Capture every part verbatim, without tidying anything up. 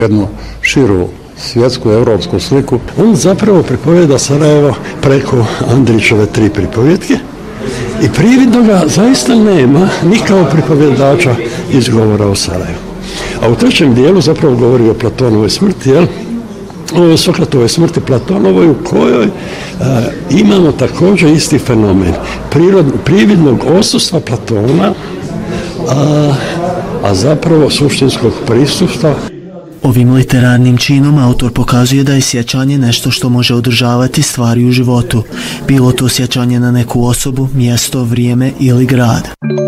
jednu širu svjetsku, evropsku sliku. On zapravo pripovjeda Sarajevo preko Andrićeve tri pripovjetke i prividno ga zaista nema ni kao pripovjedača izgovora o Sarajevu. A u trećem dijelu zapravo govori o Platonovoj smrti, jel? O Sokratovoj smrti Platonovoj, u kojoj a, imamo također isti fenomen prirod, prividnog odsustva Platona, a, a zapravo suštinskog prisustva. Ovim literarnim činom autor pokazuje da je sjećanje nešto što može održavati stvari u životu, bilo to sjećanje na neku osobu, mjesto, vrijeme ili grad.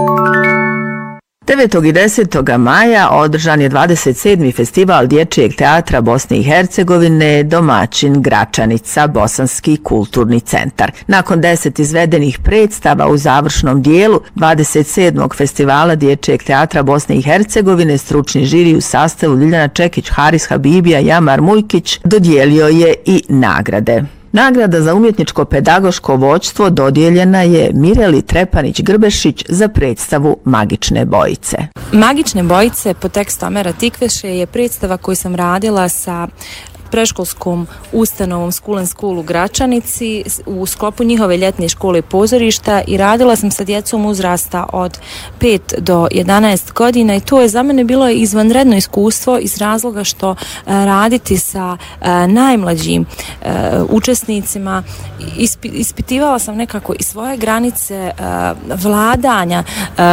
devetog i desetog maja održan je dvadeset sedmi festival Dječjeg teatra Bosne i Hercegovine, domaćin Gračanica, Bosanski kulturni centar. Nakon deset izvedenih predstava u završnom dijelu dvadeset sedmog festivala Dječjeg teatra Bosne i Hercegovine, stručni žiri u sastavu Ljiljana Čekić, Haris Habibija, Jamar Mujkić dodijelio je i nagrade. Nagrada za umjetničko-pedagoško vođstvo dodijeljena je Mireli Trepanić-Grbešić za predstavu Magične bojice. Magične bojice po tekstu Amera Tikveše je predstava koju sam radila sa preškolskom ustanovom School and School u Gračanici u sklopu njihove ljetne škole pozorišta i radila sam sa djecom uzrasta od pet do jedanaest godina i to je za mene bilo izvanredno iskustvo iz razloga što raditi sa najmlađim učesnicima ispitivala sam nekako i svoje granice vladanja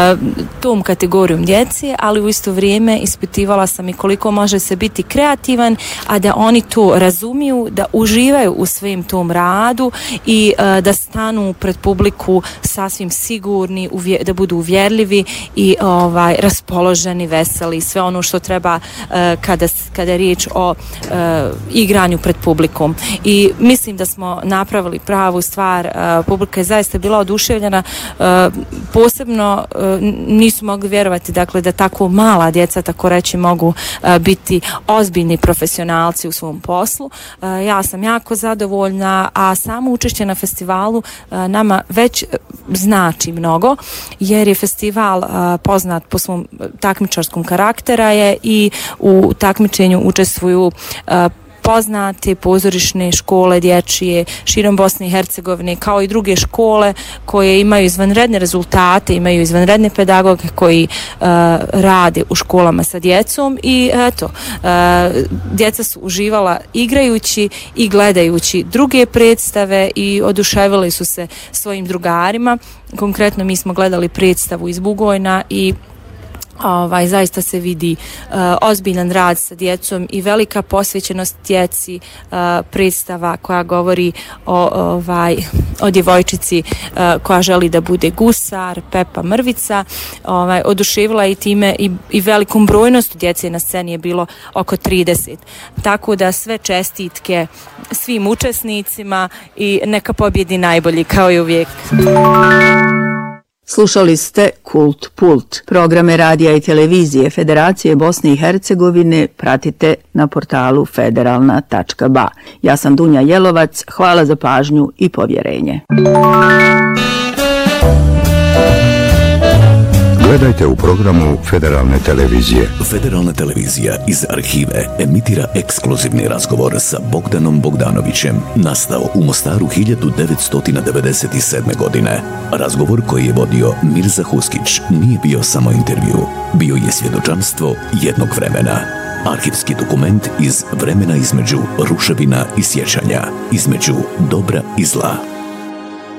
tom kategorijom djece, ali u isto vrijeme ispitivala sam i koliko može se biti kreativan, a da oni to razumiju, da uživaju u svim tom radu i uh, da stanu pred publiku sasvim sigurni, uvje, da budu uvjerljivi i ovaj raspoloženi, veseli, sve ono što treba uh, kada, kada je riječ o uh, igranju pred publikom. I mislim da smo napravili pravu stvar, uh, publika je zaista bila oduševljena, uh, posebno uh, nisu mogli vjerovati dakle, da tako mala djeca, tako reći, mogu uh, biti ozbiljni profesionalci u svom poslu. Ja sam jako zadovoljna, a samo učešće na festivalu nama već znači mnogo, jer je festival poznat po svom takmičarskom karaktera je i u takmičenju učestvuju poznate pozorišne škole dječje širom Bosne i Hercegovine, kao i druge škole koje imaju izvanredne rezultate, imaju izvanredne pedagoge koji uh, rade u školama sa djecom i eto, uh, djeca su uživala igrajući i gledajući druge predstave i oduševili su se svojim drugarima. Konkretno mi smo gledali predstavu iz Bugojna i Ovaj, zaista se vidi uh, ozbiljan rad sa djecom i velika posvećenost djeci, uh, predstava koja govori o, ovaj, o djevojčici uh, koja želi da bude gusar, Pepa Mrvica, ovaj, oduševila i time i, i velikom brojnostu djece na sceni je bilo oko trideset. Tako da sve čestitke svim učesnicima i neka pobjedi najbolji kao i uvijek. Slušali ste Kult Pult. Programe radija i televizije Federacije Bosne i Hercegovine pratite na portalu federalna tačka ba. Ja sam Dunja Jelovac, hvala za pažnju i povjerenje. Gledajte u programu Federalne televizije. Federalna televizija iz arhive emitira ekskluzivni razgovor sa Bogdanom Bogdanovićem, nastao u Mostaru hiljadu devetsto devedeset sedme. godine. Razgovor koji je vodio Mirza Huskić nije bio samo intervju, bio je svjedočanstvo jednog vremena. Arhivski dokument iz vremena između ruševina i sjećanja, između dobra i zla.